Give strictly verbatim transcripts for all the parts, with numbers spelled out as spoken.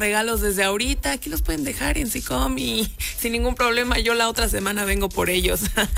regalos desde ahorita. Aquí los pueden dejar en SICOM y sin ningún problema yo la otra semana vengo por ellos.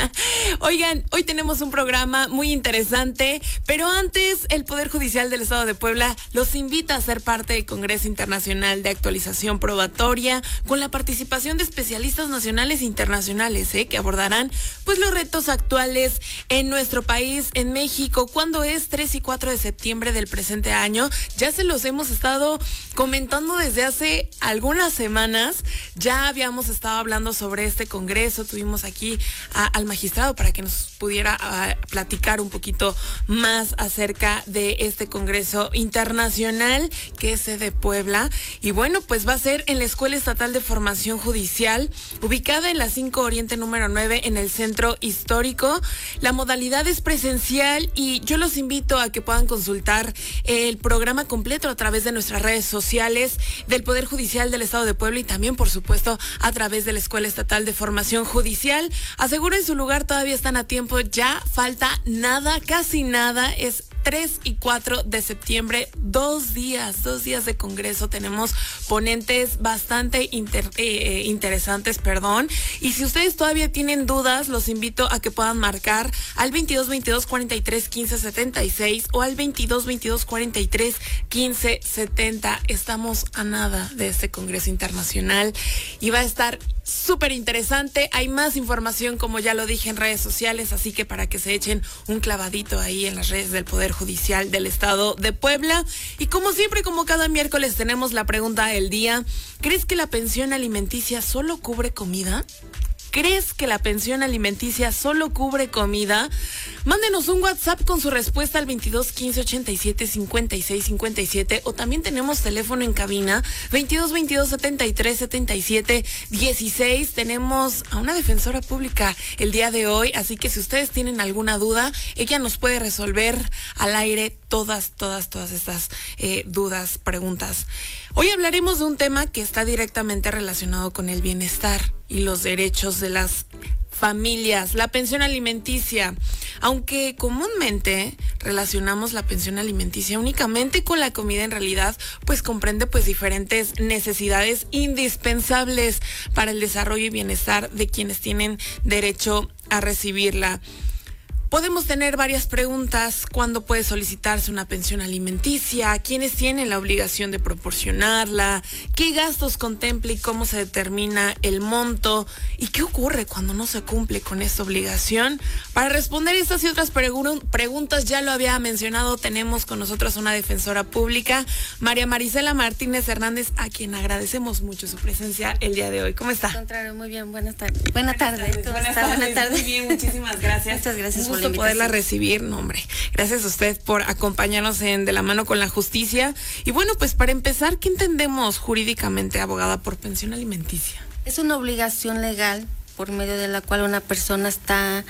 Oigan, hoy tenemos un programa muy interesante, pero antes el Poder Judicial del Estado de Puebla los invita a ser parte del Congreso Internacional de Actualización Probatoria con la participación de especialistas nacionales e internacionales ¿eh? que abordarán pues los retos actuales en nuestro país, en México. ¿Cuándo es? tres y cuatro de septiembre del presente año. Ya se los hemos estado comentando desde hace algunas semanas. Ya habíamos estado hablando sobre este congreso. Tuvimos aquí a, al magistrado para que nos pudiera a, platicar un poquito más acerca de este congreso internacional que es de Puebla. Y bueno, pues va a ser en la Escuela Estatal de Formación Judicial, ubicada en la cinco Oriente número nueve en el Centro Histórico. La modalidad es presencial y yo los invito a que puedan consultar el programa completo a través de nuestras redes sociales del Poder Judicial del Estado de Puebla y también, por supuesto, a través de la Escuela Estatal de Formación Judicial. Aseguren su lugar, todavía están a tiempo, ya falta nada, casi nada, es tres y cuatro de septiembre, dos días, dos días de congreso. Tenemos ponentes bastante inter, eh, interesantes, perdón. Y si ustedes todavía tienen dudas, los invito a que puedan marcar al veintidós veintidós cuarenta y tres quince setenta y seis o al veintidós veintidós cuarenta y tres quince setenta. Estamos a nada de este congreso internacional y va a estar súper interesante. Hay más información, como ya lo dije, en redes sociales, así que para que se echen un clavadito ahí en las redes del Poder Judicial del Estado de Puebla. Y como siempre, como cada miércoles, tenemos la pregunta del día. ¿Crees que la pensión alimenticia solo cubre comida? ¿Crees que la pensión alimenticia solo cubre comida? Mándenos un WhatsApp con su respuesta al veintidós quince ochenta y siete cincuenta y seis cincuenta y siete o también tenemos teléfono en cabina veintidós veintidós setenta y tres setenta y siete dieciséis. Tenemos a una defensora pública el día de hoy, así que si ustedes tienen alguna duda, ella nos puede resolver al aire todas, todas, todas estas eh, dudas, preguntas. Hoy hablaremos de un tema que está directamente relacionado con el bienestar y los derechos de las familias, la pensión alimenticia. Aunque comúnmente relacionamos la pensión alimenticia únicamente con la comida, en realidad pues comprende pues diferentes necesidades indispensables para el desarrollo y bienestar de quienes tienen derecho a recibirla. Podemos tener varias preguntas. ¿Cuándo puede solicitarse una pensión alimenticia? ¿Quiénes tienen la obligación de proporcionarla? ¿Qué gastos contempla y cómo se determina el monto? ¿Y qué ocurre cuando no se cumple con esta obligación? Para responder estas y otras pregun- preguntas, ya lo había mencionado, tenemos con nosotros una defensora pública, María Marisela Martínez Hernández, a quien agradecemos mucho su presencia el día de hoy. ¿Cómo está? Al contrario, muy bien. Buenas tardes. Buenas tardes. Buenas tardes. Buenas tardes. Buenas tardes. Muy bien, muchísimas gracias. Muchas gracias por la gusto poderla recibir, no hombre, gracias a usted por acompañarnos en De la Mano con la Justicia. Y bueno, pues para empezar, ¿qué entendemos jurídicamente, abogada, por pensión alimenticia? Es una obligación legal por medio de la cual una persona está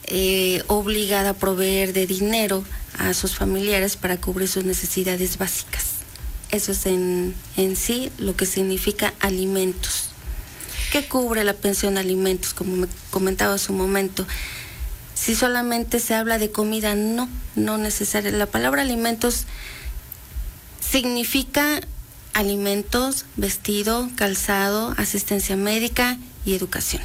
eh, obligada a proveer de dinero a sus familiares para cubrir sus necesidades básicas. Eso es en, en sí lo que significa alimentos. ¿Qué cubre la pensión alimentos? Como me comentaba hace un momento, si solamente se habla de comida, no, no necesariamente. La palabra alimentos significa alimentos, vestido, calzado, asistencia médica y educación.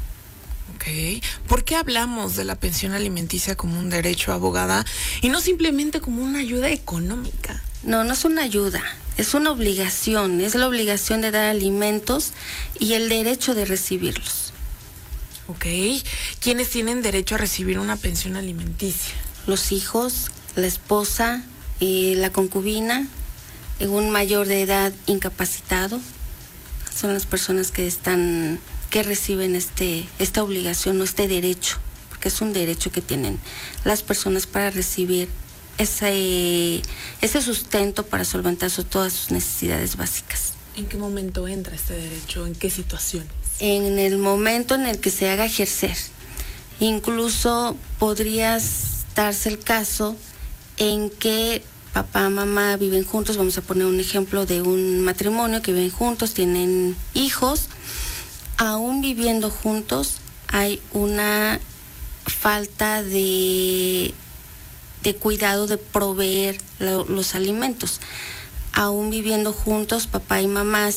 Ok. ¿Por qué hablamos de la pensión alimenticia como un derecho, abogada, y no simplemente como una ayuda económica? No, no es una ayuda, es una obligación, es la obligación de dar alimentos y el derecho de recibirlos. Ok. ¿Quiénes tienen derecho a recibir una pensión alimenticia? Los hijos, la esposa, eh, la concubina, eh, un mayor de edad incapacitado. Son las personas que están, que reciben este, esta obligación o este derecho, porque es un derecho que tienen las personas para recibir ese, ese sustento para solventar su, todas sus necesidades básicas. ¿En qué momento entra este derecho? ¿En qué situaciones? En el momento en el que se haga ejercer. Incluso podría darse el caso en que papá, mamá viven juntos. Vamos a poner un ejemplo de un matrimonio que viven juntos, tienen hijos. Aún viviendo juntos hay una falta de, de cuidado de proveer lo, los alimentos. Aún viviendo juntos, papá y mamá